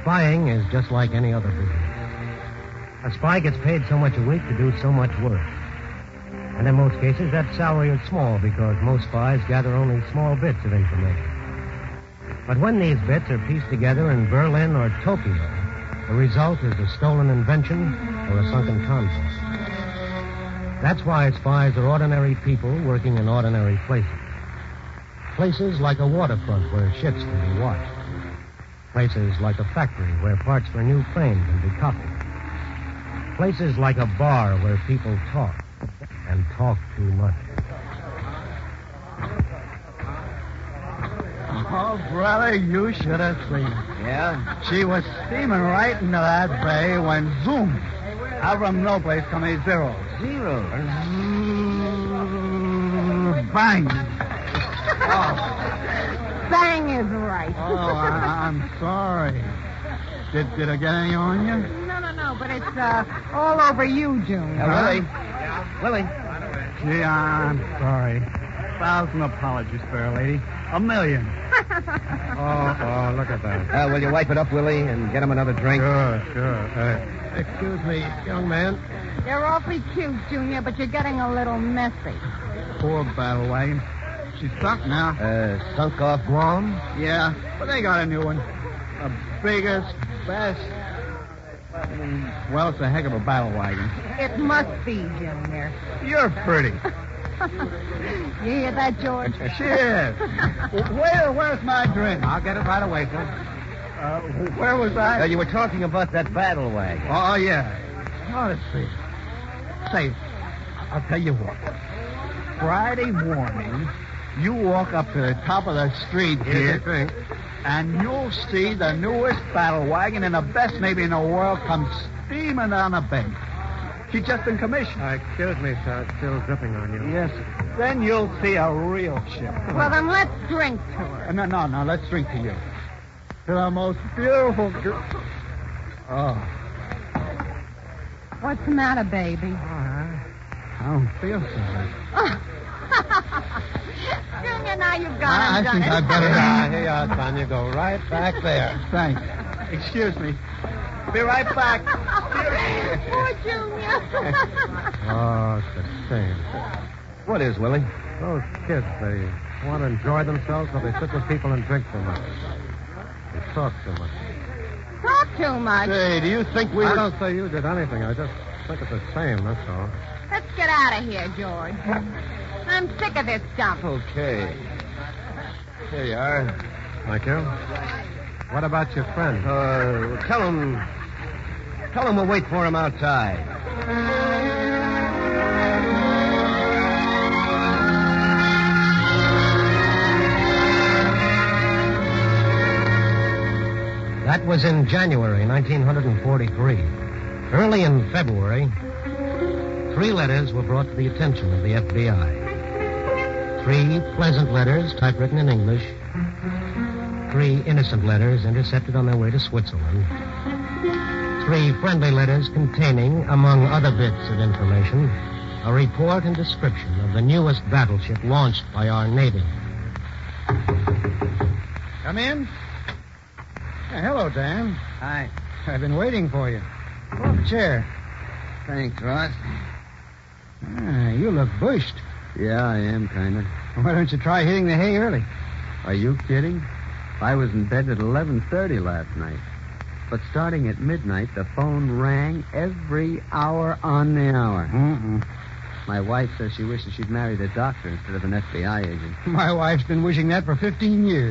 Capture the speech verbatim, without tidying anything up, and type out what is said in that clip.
Spying is just like any other business. A spy gets paid so much a week to do so much work. And in most cases, that salary is small because most spies gather only small bits of information. But when these bits are pieced together in Berlin or Tokyo, the result is a stolen invention or a sunken convoy. That's why spies are ordinary people working in ordinary places. Places like a waterfront where ships can be watched. Places like a factory where parts for a new plane can be copied. Places like a bar where people talk and talk too much. Oh, brother, you should have seen her. Yeah? She was steaming right into that bay when, zoom, out from no place come a zero. Zero. Bang. Oh. Bang is right. Oh, I, I'm sorry. Did did I get any on you? No, no, no, but it's uh, all over you, Junior. Uh, Willie. Willie. Gee, I'm sorry. Thousand apologies, fair lady. A million. Oh, oh, look at that. Uh, will you wipe it up, Willie, and get him another drink? Sure, sure. Uh, excuse me, young man. You're awfully cute, Junior, but you're getting a little messy. Poor battle wagon. She's sunk now. Uh, sunk off Guam? Yeah, but they got a new one. The biggest, best. Well, it's a heck of a battle wagon. It must be, Junior. You're pretty. You hear that, George? Shit. Where, where's my drink? I'll get it right away, sir. Uh, where was I? Uh, you were talking about that battle wagon. Oh, yeah. Oh, let's see. Say, I'll tell you what. Friday morning, you walk up to the top of the street here, Think. and you'll see the newest battle wagon and the best maybe in the world come steaming down the bay. She's just in commission. Uh, excuse me, sir. It's still dripping on you. Yes. Then you'll see a real ship. Well, then let's drink to her. Uh, No, no, no. Let's drink to you. To the most beautiful girl. Oh. What's the matter, baby? I don't feel so good. Junior, now you've gone I and done think it. I'd better Ah, here you are, son. You go right back there. Thanks. Excuse me. Be right back. Poor Junior. Oh, it's a shame. What is, Willie? Those kids, they want to enjoy themselves, so they sit with people and drink too much. They talk too much. Talk too much. Say, do you think we I were... don't say you did anything. I just think it's a shame, that's all. Let's get out of here, George. I'm sick of this stuff. Okay. Here you are. Thank you. What about your friend? Uh, tell him... Tell him we'll wait for him outside. That was in January nineteen forty-three. Early in February, three letters were brought to the attention of the F B I. Three pleasant letters typewritten in English. Three innocent letters intercepted on their way to Switzerland. Three friendly letters containing, among other bits of information, a report and description of the newest battleship launched by our Navy. Come in. Yeah, hello, Dan. Hi. I've been waiting for you. Pull up a chair. Thanks, Ross. Ah, you look bushed. Yeah, I am, kind of. Why don't you try hitting the hay early? Are you kidding? I was in bed at eleven thirty last night. But starting at midnight, the phone rang every hour on the hour. Mm-mm. My wife says she wishes she'd married a doctor instead of an F B I agent. My wife's been wishing that for fifteen years.